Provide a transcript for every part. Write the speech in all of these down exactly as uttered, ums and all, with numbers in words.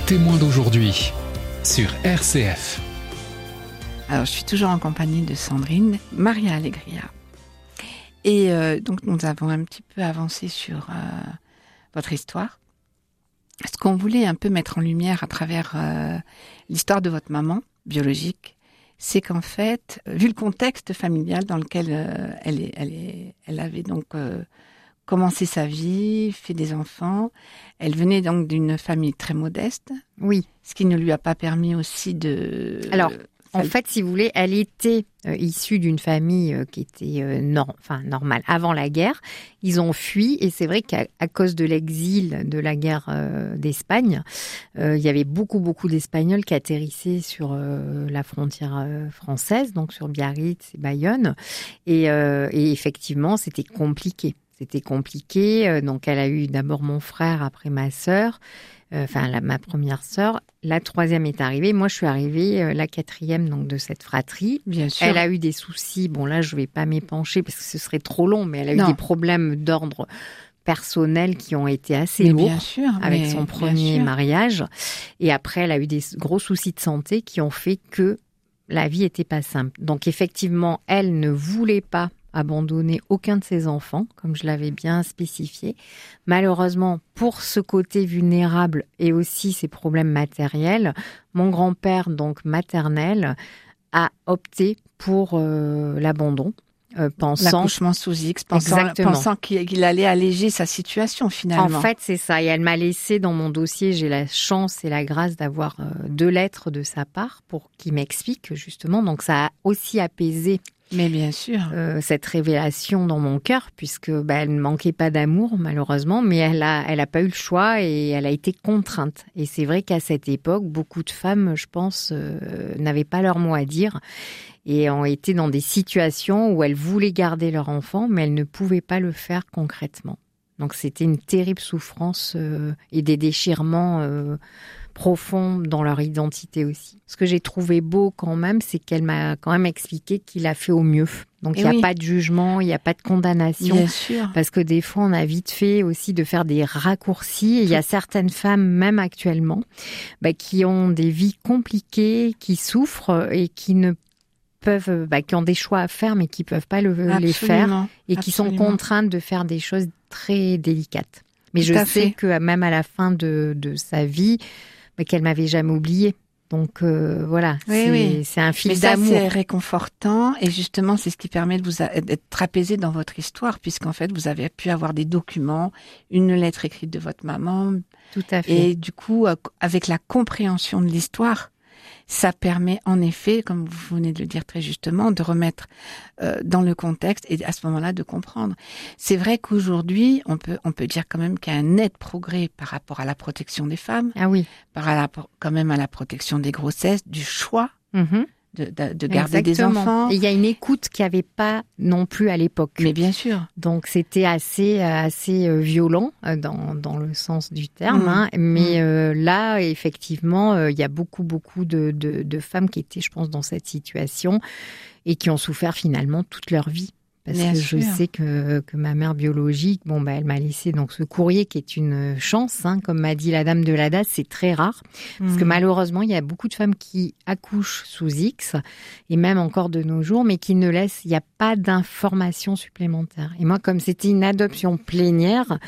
témoin d'aujourd'hui sur R C F. Alors, je suis toujours en compagnie de Sandrine, Maria Alegria. Et euh, donc, nous avons un petit peu avancé sur euh, votre histoire. Ce qu'on voulait un peu mettre en lumière à travers euh, l'histoire de votre maman biologique, c'est qu'en fait, vu le contexte familial dans lequel euh, elle, est, elle, est, elle avait donc euh, commencé sa vie, fait des enfants, elle venait donc d'une famille très modeste. Oui. Ce qui ne lui a pas permis aussi de... Alors, en fait, si vous voulez, elle était euh, issue d'une famille euh, qui était euh, nor- enfin, normale avant la guerre. Ils ont fui et c'est vrai qu'à à cause de l'exil de la guerre euh, d'Espagne, euh, il y avait beaucoup, beaucoup d'Espagnols qui atterrissaient sur euh, la frontière euh, française, donc sur Biarritz et Bayonne. Et, euh, et effectivement, c'était compliqué. C'était compliqué. Donc, elle a eu d'abord mon frère, après ma sœur. Enfin, la, ma première sœur. La troisième est arrivée. Moi, je suis arrivée euh, la quatrième donc de cette fratrie. Bien sûr. Elle a eu des soucis. Bon, là, je vais pas m'épancher parce que ce serait trop long, mais elle a non. eu des problèmes d'ordre personnel qui ont été assez mais lourds bien sûr, avec mais son premier mariage. Et après, elle a eu des gros soucis de santé qui ont fait que la vie était pas simple. Donc, effectivement, elle ne voulait pas abandonner aucun de ses enfants, comme je l'avais bien spécifié. Malheureusement, pour ce côté vulnérable et aussi ses problèmes matériels, mon grand-père, donc maternel, a opté pour euh, l'abandon. Euh, pensant l'accouchement sous X, pensant, pensant qu'il, qu'il allait alléger sa situation finalement. En fait, c'est ça. Et elle m'a laissé dans mon dossier, j'ai la chance et la grâce d'avoir euh, deux lettres de sa part pour qu'il m'explique justement. Donc ça a aussi apaisé Mais bien sûr. Euh, cette révélation dans mon cœur, puisque bah, elle ne manquait pas d'amour, malheureusement, mais elle a, elle a pas eu le choix et elle a été contrainte. Et c'est vrai qu'à cette époque, beaucoup de femmes, je pense, euh, n'avaient pas leur mot à dire et ont été dans des situations où elles voulaient garder leur enfant, mais elles ne pouvaient pas le faire concrètement. Donc c'était une terrible souffrance euh, et des déchirements euh, profonds dans leur identité aussi. Ce que j'ai trouvé beau quand même, c'est qu'elle m'a quand même expliqué qu'il a fait au mieux. Donc il n'y a oui. pas de jugement, il n'y a pas de condamnation. Bien sûr. Parce que des fois, on a vite fait aussi de faire des raccourcis. Et il y a certaines femmes, même actuellement, bah, qui ont des vies compliquées, qui souffrent et qui ne peuvent, bah, qui ont des choix à faire, mais qui peuvent pas le, les faire et qui absolument. sont contraintes de faire des choses très délicates. Mais Tout je à sais fait. que même à la fin de, de sa vie, bah, qu'elle m'avait jamais oubliée. Donc euh, voilà, oui, c'est, oui. c'est un fil Mais ça, d'amour. c'est réconfortant et justement, c'est ce qui permet de vous a, d'être apaisé dans votre histoire, puisqu'en fait, vous avez pu avoir des documents, une lettre écrite de votre maman. Tout à fait. Et du coup, avec la compréhension de l'histoire, ça permet en effet, comme vous venez de le dire très justement, de remettre euh, dans le contexte et à ce moment-là de comprendre. C'est vrai qu'aujourd'hui, on peut on peut dire quand même qu'il y a un net progrès par rapport à la protection des femmes, Ah oui, par rapport quand même à la protection des grossesses, du choix mm-hmm. de, de, de garder Exactement. des enfants. Et il y a une écoute qu'il n'y avait pas non plus à l'époque. Mais bien sûr. Donc c'était assez assez violent dans dans le sens du terme. Mmh. Hein. Mais mmh. euh, là, effectivement, euh, il y a beaucoup beaucoup de, de de femmes qui étaient, je pense, dans cette situation et qui ont souffert finalement toute leur vie. Parce Bien que sûr. je sais que, que ma mère biologique, bon, bah, elle m'a laissé donc ce courrier qui est une chance, hein, comme m'a dit la dame de la date, c'est très rare. Parce mmh. que malheureusement, il y a beaucoup de femmes qui accouchent sous X, et même encore de nos jours, mais qui ne laissent, il n'y a pas d'informations supplémentaires. Et moi, comme c'était une adoption plénière,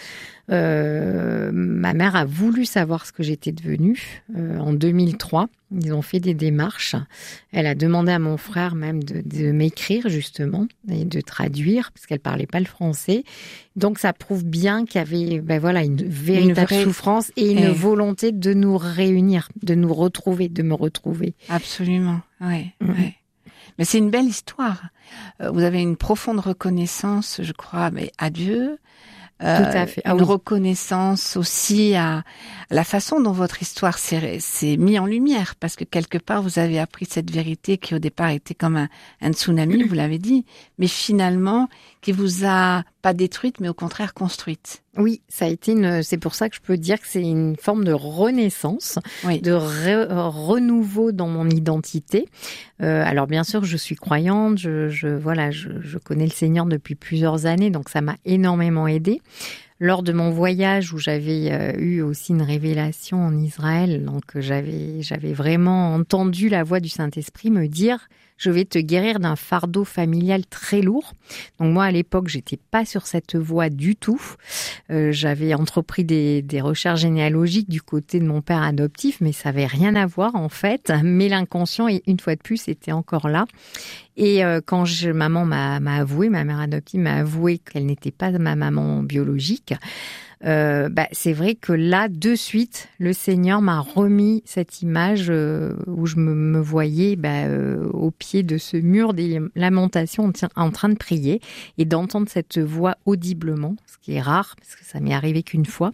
Euh, ma mère a voulu savoir ce que j'étais devenue euh, en deux mille trois. Ils ont fait des démarches. Elle a demandé à mon frère même de, de m'écrire justement et de traduire parce qu'elle parlait pas le français. Donc ça prouve bien qu'il y avait ben voilà une véritable une vraie... souffrance et une et... volonté de nous réunir, de nous retrouver, de me retrouver. Absolument, ouais. Mmh. ouais. Mais c'est une belle histoire. Euh, vous avez une profonde reconnaissance, je crois, mais à Dieu. Euh, Tout à fait. Ah, une oui. reconnaissance aussi à la façon dont votre histoire s'est, s'est mise en lumière, parce que quelque part vous avez appris cette vérité qui au départ était comme un, un tsunami, vous l'avez dit, mais finalement qui vous a pas détruite, mais au contraire construite. Oui, ça a été une. C'est pour ça que je peux dire que c'est une forme de renaissance, oui. de re, renouveau dans mon identité. Euh, alors bien sûr, je suis croyante, je, je voilà, je, je connais le Seigneur depuis plusieurs années, donc ça m'a énormément aidée. lors de mon voyage où j'avais euh, eu aussi une révélation en Israël, donc euh, j'avais, j'avais vraiment entendu la voix du Saint-Esprit me dire « Je vais te guérir d'un fardeau familial très lourd ». Donc moi, à l'époque, j'étais pas sur cette voie du tout. Euh, j'avais entrepris des, des recherches généalogiques du côté de mon père adoptif, mais ça avait rien à voir en fait. Mais l'inconscient, une fois de plus, était encore là. Et euh, quand je, maman m'a, m'a avoué, ma mère adoptive m'a avoué qu'elle n'était pas ma maman biologique, euh, bah, c'est vrai que là, de suite, le Seigneur m'a remis cette image euh, où je me, me voyais bah, euh, au pied de ce mur des lamentations en train de prier et d'entendre cette voix audiblement, ce qui est rare parce que ça m'est arrivé qu'une fois.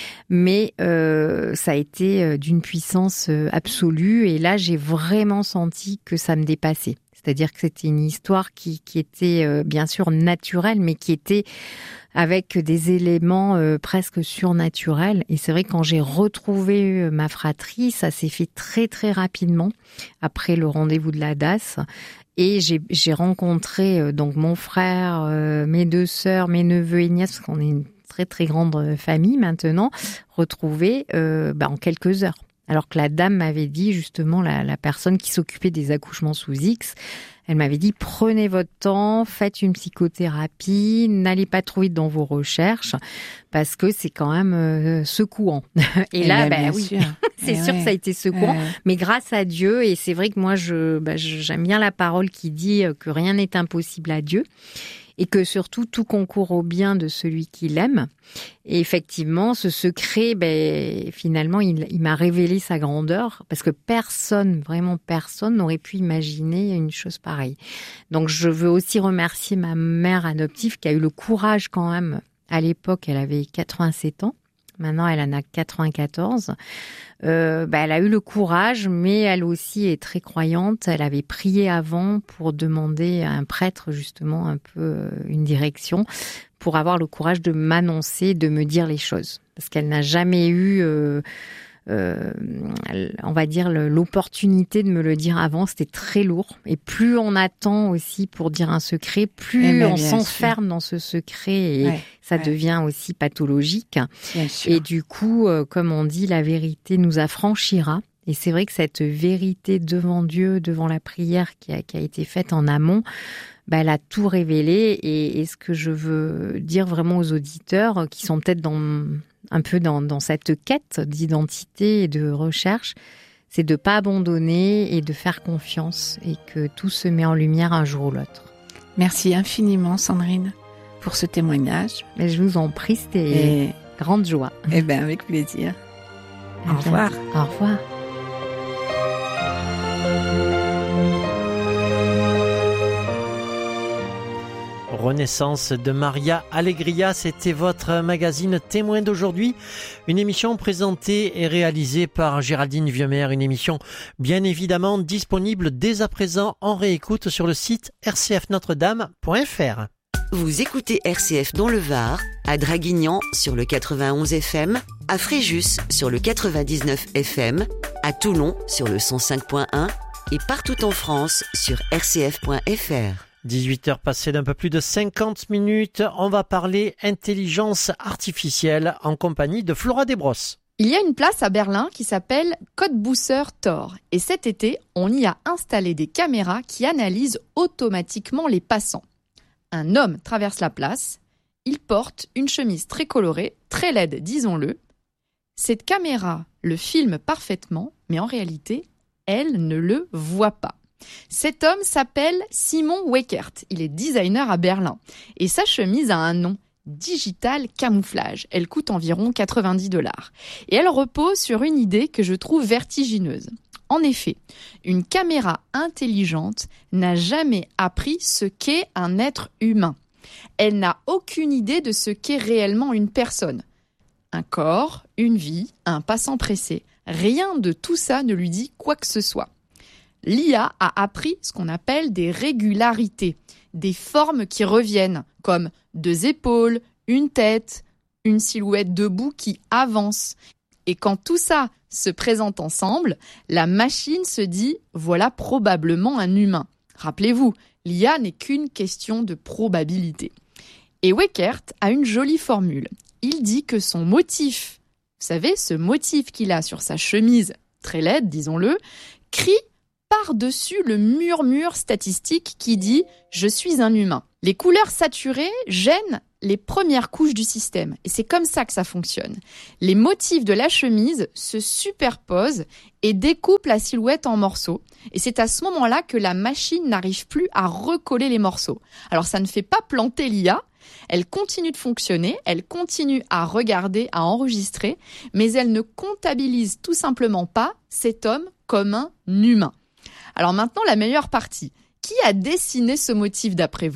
Mais euh, ça a été d'une puissance absolue et là, j'ai vraiment senti que ça me dépassait. C'est-à-dire que c'était une histoire qui, qui était euh, bien sûr naturelle, mais qui était avec des éléments euh, presque surnaturels. Et c'est vrai que quand j'ai retrouvé ma fratrie, ça s'est fait très très rapidement après le rendez-vous de la D A S. Et j'ai, j'ai rencontré euh, donc mon frère, euh, mes deux sœurs, mes neveux et nièces, parce qu'on est une très très grande famille maintenant, retrouvés euh, bah, en quelques heures. Alors que la dame m'avait dit, justement, la, la personne qui s'occupait des accouchements sous X, elle m'avait dit, prenez votre temps, faites une psychothérapie, n'allez pas trop vite dans vos recherches, parce que c'est quand même euh, secouant. Et, et là, bah, oui, c'est et sûr ouais. que ça a été secouant, ouais. mais grâce à Dieu, et c'est vrai que moi, je, bah, j'aime bien la parole qui dit que rien n'est impossible à Dieu. Et que surtout, tout concourt au bien de celui qui l'aime. Et effectivement, ce secret, ben, finalement, il, il m'a révélé sa grandeur, parce que personne, vraiment personne, n'aurait pu imaginer une chose pareille. Donc, je veux aussi remercier ma mère adoptive qui a eu le courage quand même. À l'époque, elle avait quatre-vingt-sept ans. Maintenant, elle en a quatre-vingt-quatorze. Euh, bah, elle a eu le courage, mais elle aussi est très croyante. Elle avait prié avant pour demander à un prêtre, justement, un peu une direction, pour avoir le courage de m'annoncer, de me dire les choses. Parce qu'elle n'a jamais eu, euh, euh, on va dire, l'opportunité de me le dire avant. C'était très lourd. Et plus on attend aussi pour dire un secret, plus eh ben, on s'enferme sûr. dans ce secret et ouais. ça ouais. devient aussi pathologique. Et du coup, euh, comme on dit, la vérité nous affranchira. Et c'est vrai que cette vérité devant Dieu, devant la prière qui a, qui a été faite en amont, bah, elle a tout révélé. Et, et ce que je veux dire vraiment aux auditeurs qui sont peut-être dans, un peu dans, dans cette quête d'identité et de recherche, c'est de ne pas abandonner et de faire confiance et que tout se met en lumière un jour ou l'autre. Merci infiniment, Sandrine, pour ce témoignage. Mais je vous en prie, c'était et... grande joie. Eh bien, avec plaisir. Au revoir. Au revoir. Renaissance de Maria Allegria, c'était votre magazine Témoin d'aujourd'hui. Une émission présentée et réalisée par Géraldine Vieumer, une émission bien évidemment disponible dès à présent en réécoute sur le site r c f notre dame point f r. Vous écoutez R C F dans le Var, à Draguignan sur le quatre-vingt-onze F M, à Fréjus sur le quatre-vingt-dix-neuf F M, à Toulon sur le cent cinq point un et partout en France sur r c f point f r. dix-huit heures passées d'un peu plus de cinquante minutes, on va parler intelligence artificielle en compagnie de Flora Desbrosses. Il y a une place à Berlin qui s'appelle Cottbusser Tor et cet été, on y a installé des caméras qui analysent automatiquement les passants. Un homme traverse la place, il porte une chemise très colorée, très laide, disons-le. Cette caméra le filme parfaitement, mais en réalité, elle ne le voit pas. Cet homme s'appelle Simon Weckert, il est designer à Berlin et sa chemise a un nom, Digital Camouflage. Elle coûte environ quatre-vingt-dix dollars et elle repose sur une idée que je trouve vertigineuse. En effet, une caméra intelligente n'a jamais appris ce qu'est un être humain. Elle n'a aucune idée de ce qu'est réellement une personne. Un corps, une vie, un passant pressé, rien de tout ça ne lui dit quoi que ce soit. L'I A a appris ce qu'on appelle des régularités, des formes qui reviennent, comme deux épaules, une tête, une silhouette debout qui avance. Et quand tout ça se présente ensemble, la machine se dit « voilà probablement un humain ». Rappelez-vous, l'I A n'est qu'une question de probabilité. Et Weckert a une jolie formule. il dit que son motif, vous savez, ce motif qu'il a sur sa chemise, très laide, disons-le, crie par-dessus le murmure statistique qui dit « je suis un humain ». Les couleurs saturées gênent les premières couches du système. Et c'est comme ça que ça fonctionne. Les motifs de la chemise se superposent et découpent la silhouette en morceaux. Et c'est à ce moment-là que la machine n'arrive plus à recoller les morceaux. Alors ça ne fait pas planter l'I A, elle continue de fonctionner, elle continue à regarder, à enregistrer, mais elle ne comptabilise tout simplement pas cet homme comme un humain. Alors maintenant, la meilleure partie. Qui a dessiné ce motif d'après vous ?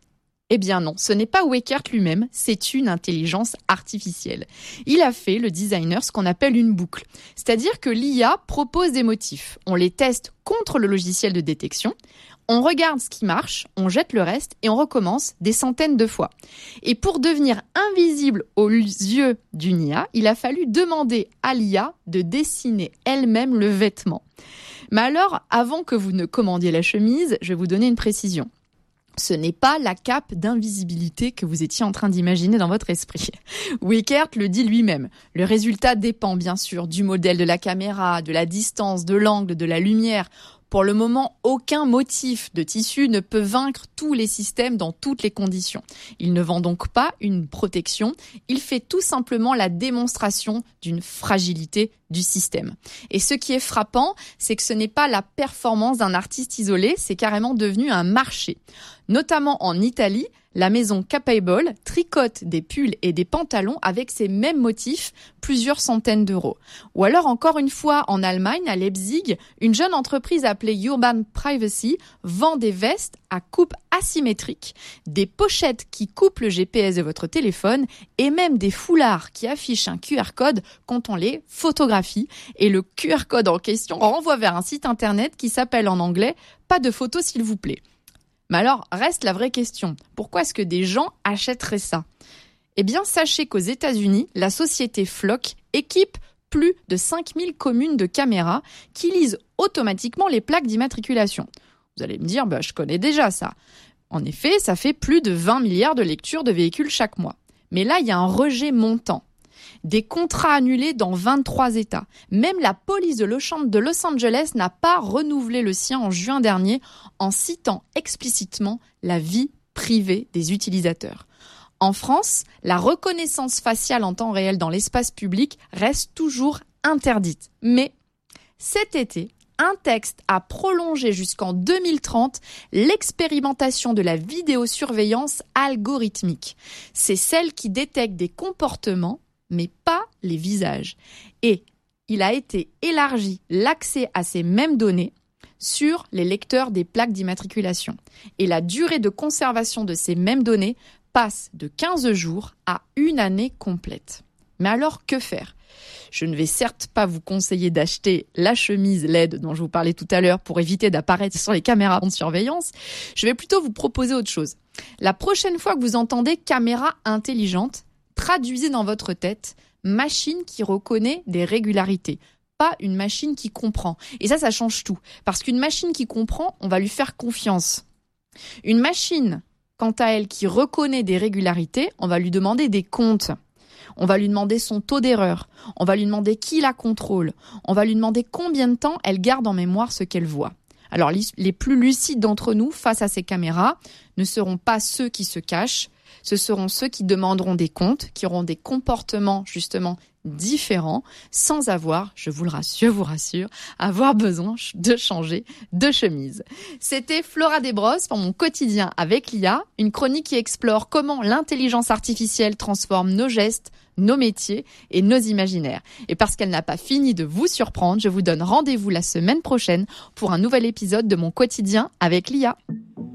Eh bien non, ce n'est pas Wiechert lui-même, c'est une intelligence artificielle. Il a fait, le designer, ce qu'on appelle une boucle. C'est-à-dire que l'I A propose des motifs. On les teste contre le logiciel de détection, on regarde ce qui marche, on jette le reste et on recommence des centaines de fois. Et pour devenir invisible aux yeux d'une I A, il a fallu demander à l'I A de dessiner elle-même le vêtement. Mais alors, avant que vous ne commandiez la chemise, je vais vous donner une précision. Ce n'est pas la cape d'invisibilité que vous étiez en train d'imaginer dans votre esprit. Wiechert le dit lui-même. Le résultat dépend bien sûr du modèle de la caméra, de la distance, de l'angle, de la lumière. Pour le moment, aucun motif de tissu ne peut vaincre tous les systèmes dans toutes les conditions. Il ne vend donc pas une protection, il fait tout simplement la démonstration d'une fragilité du système. Et ce qui est frappant, c'est que ce n'est pas la performance d'un artiste isolé, c'est carrément devenu un marché. Notamment en Italie, la maison Capable tricote des pulls et des pantalons avec ces mêmes motifs, plusieurs centaines d'euros. Ou alors encore une fois en Allemagne, à Leipzig, une jeune entreprise appelée Urban Privacy vend des vestes à coupe asymétrique, des pochettes qui coupent le G P S de votre téléphone et même des foulards qui affichent un Q R code quand on les photographie. Et le Q R code en question renvoie vers un site internet qui s'appelle en anglais « Pas de photos s'il vous plaît ». Mais alors, reste la vraie question. Pourquoi est-ce que des gens achèteraient ça ? Eh bien, sachez qu'aux États-Unis, la société Flock équipe plus de cinq mille communes de caméras qui lisent automatiquement les plaques d'immatriculation. Vous allez me dire, bah, je connais déjà ça. En effet, ça fait plus de vingt milliards de lectures de véhicules chaque mois. Mais là, il y a un rejet montant. Des contrats annulés dans vingt-trois États. Même la police de Los Angeles n'a pas renouvelé le sien en juin dernier en citant explicitement la vie privée des utilisateurs. En France, la reconnaissance faciale en temps réel dans l'espace public reste toujours interdite. Mais cet été, un texte a prolongé jusqu'en deux mille trente l'expérimentation de la vidéosurveillance algorithmique. C'est celle qui détecte des comportements mais pas les visages. Et il a été élargi l'accès à ces mêmes données sur les lecteurs des plaques d'immatriculation. Et la durée de conservation de ces mêmes données passe de quinze jours à une année complète. Mais alors, que faire ? Je ne vais certes pas vous conseiller d'acheter la chemise L E D dont je vous parlais tout à l'heure pour éviter d'apparaître sur les caméras de surveillance. Je vais plutôt vous proposer autre chose. La prochaine fois que vous entendez caméra intelligente, traduisez dans votre tête machine qui reconnaît des régularités, pas une machine qui comprend. Et ça, ça change tout. Parce qu'une machine qui comprend, on va lui faire confiance. Une machine, quant à elle, qui reconnaît des régularités, on va lui demander des comptes. On va lui demander son taux d'erreur. On va lui demander qui la contrôle. On va lui demander combien de temps elle garde en mémoire ce qu'elle voit. Alors, les plus lucides d'entre nous, face à ces caméras, ne seront pas ceux qui se cachent. Ce seront ceux qui demanderont des comptes, qui auront des comportements justement différents, sans avoir, je vous le rassure, je vous rassure, avoir besoin de changer de chemise. C'était Flora Desbrosses pour mon quotidien avec l'I A, une chronique qui explore comment l'intelligence artificielle transforme nos gestes, nos métiers et nos imaginaires. Et parce qu'elle n'a pas fini de vous surprendre, je vous donne rendez-vous la semaine prochaine pour un nouvel épisode de mon quotidien avec l'I A.